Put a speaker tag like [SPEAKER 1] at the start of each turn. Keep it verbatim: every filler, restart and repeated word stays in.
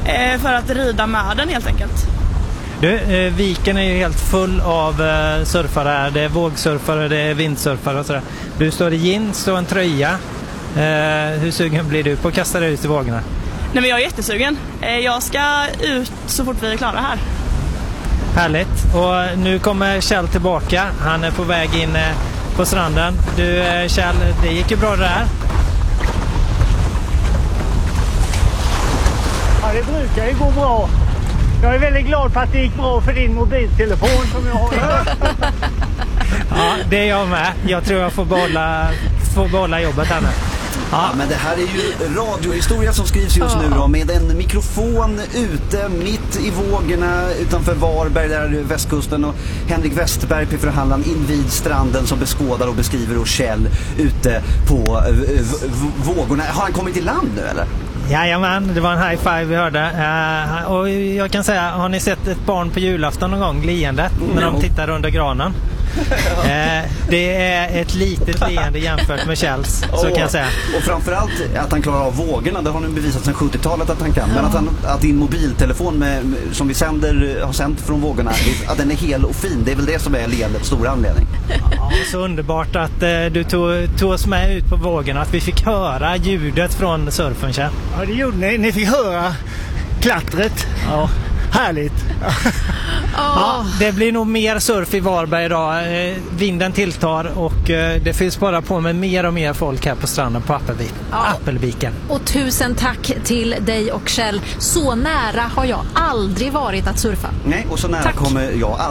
[SPEAKER 1] eh, för att rida med den helt enkelt.
[SPEAKER 2] Du, eh, viken är ju helt full av eh, surfare här. Det är vågsurfare, det är vindsurfare och sådär. Du står i jeans och en tröja. Eh, hur sugen blir du på att kasta dig ut i vågorna?
[SPEAKER 1] Nej, men jag är jättesugen. Eh, jag ska ut så fort vi är klara här.
[SPEAKER 2] Härligt. Och nu kommer Kjell tillbaka. Han är på väg in eh, på stranden. Du eh, Kjell, det gick ju bra det där.
[SPEAKER 3] Ja, det brukar ju gå bra. Jag är väldigt glad för att det gick bra för din mobiltelefon som jag har.
[SPEAKER 2] Ja, det är jag med. Jag tror jag får behålla, får behålla jobbet här nu.
[SPEAKER 4] Ja, men det här är ju radiohistoria som skrivs just nu då, med en mikrofon ute mitt i vågorna utanför Varberg, där västkusten, och Henrik Westerberg, P fyra Halland, invid stranden som beskådar och beskriver, och Kjell ute på v- v- vågorna. Har han kommit i land nu eller?
[SPEAKER 2] Jajamän, det var en high five vi hörde. Uh, och jag kan säga, har ni sett ett barn på julafton någon gång, leende, när de tittar under granen? uh, det är ett litet leende jämfört med Kjells, så
[SPEAKER 4] oh,
[SPEAKER 2] kan jag säga.
[SPEAKER 4] Och framförallt att han klarar av vågorna, det har nu bevisat sedan sjuttiotalet att han kan. Men att, han, att din mobiltelefon med, som vi sänder, har sänt från vågorna, att den är hel och fin, det är väl det som är leendets stora anledning.
[SPEAKER 2] Ja, så underbart att uh, du tog, tog oss med ut på vågorna, att vi fick höra ljudet från surfen, Kjell.
[SPEAKER 3] Ja, det gjorde ni. Ni fick höra klattret. Ja, härligt.
[SPEAKER 2] Ja, det blir nog mer surf i Varberg idag. Eh, vinden tilltar och eh, det finns bara på med mer och mer folk här på stranden på Appelvik.
[SPEAKER 5] Ja.
[SPEAKER 2] Appelviken.
[SPEAKER 5] Och tusen tack till dig och Kjell. Så nära har jag aldrig varit att surfa.
[SPEAKER 4] Nej, och så nära
[SPEAKER 5] Tack.
[SPEAKER 4] kommer jag